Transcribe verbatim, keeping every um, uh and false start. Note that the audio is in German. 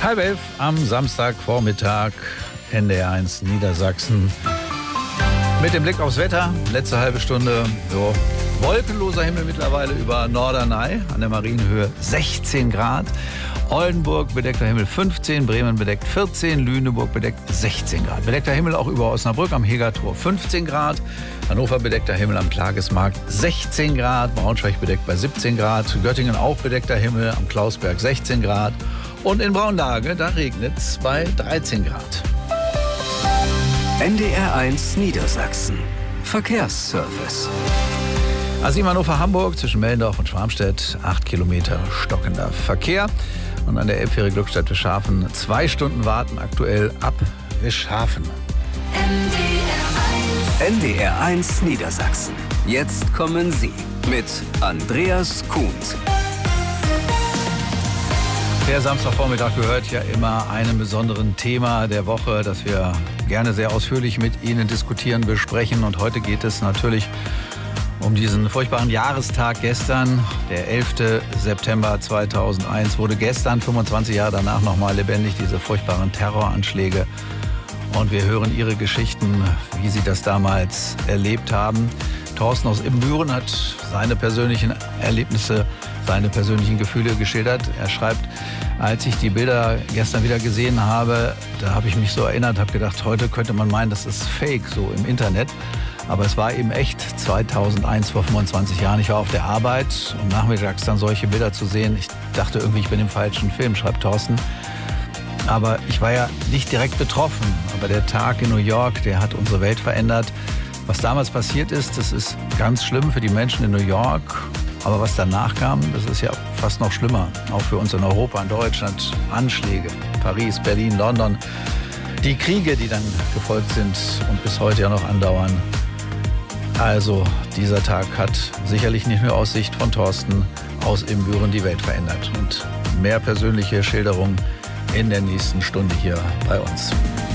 Halb elf am Samstagvormittag, N D R eins Niedersachsen. Mit dem Blick aufs Wetter, letzte halbe Stunde, so, wolkenloser Himmel mittlerweile über Norderney, an der Marienhöhe sechzehn Grad. Oldenburg bedeckter Himmel fünfzehn, Bremen bedeckt vierzehn, Lüneburg bedeckt sechzehn Grad. Bedeckter Himmel auch über Osnabrück am Hegertor fünfzehn Grad. Hannover bedeckter Himmel am Klagesmarkt sechzehn Grad. Braunschweig bedeckt bei siebzehn Grad. Göttingen auch bedeckter Himmel am Klausberg sechzehn Grad. Und in Braunlage, da regnet es bei dreizehn Grad. N D R eins Niedersachsen. Verkehrsservice. A sieben Hannover-Hamburg zwischen Mellendorf und Schwarmstedt, acht Kilometer stockender Verkehr. Und an der Elbfähre Glückstadt-Wischhafen zwei Stunden warten aktuell ab Wischhafen. N D R eins Niedersachsen. Jetzt kommen Sie mit Andreas Kuhns. Der Samstagvormittag gehört ja immer einem besonderen Thema der Woche, das wir gerne sehr ausführlich mit Ihnen diskutieren, besprechen. Und heute geht es natürlich um diesen furchtbaren Jahrestag gestern. Der elfte September zweitausendeins wurde gestern, fünfundzwanzig Jahre danach, nochmal lebendig, diese furchtbaren Terroranschläge. Und wir hören Ihre Geschichten, wie Sie das damals erlebt haben. Thorsten aus Ibbenbüren hat seine persönlichen Erlebnisse, seine persönlichen Gefühle geschildert. Er schreibt, als ich die Bilder gestern wieder gesehen habe, da habe ich mich so erinnert, habe gedacht, heute könnte man meinen, das ist Fake, so im Internet. Aber es war eben echt zweitausendeins, vor fünfundzwanzig Jahren. Ich war auf der Arbeit, um nachmittags dann solche Bilder zu sehen. Ich dachte irgendwie, ich bin im falschen Film, schreibt Thorsten. Aber ich war ja nicht direkt betroffen. Aber der Tag in New York, der hat unsere Welt verändert. Was damals passiert ist, das ist ganz schlimm für die Menschen in New York. Aber was danach kam, das ist ja fast noch schlimmer. Auch für uns in Europa, in Deutschland. Anschläge, Paris, Berlin, London. Die Kriege, die dann gefolgt sind und bis heute ja noch andauern. Also, dieser Tag hat sicherlich nicht nur aus Sicht von Thorsten aus Ibbenbüren die Welt verändert. Und mehr persönliche Schilderungen in der nächsten Stunde hier bei uns.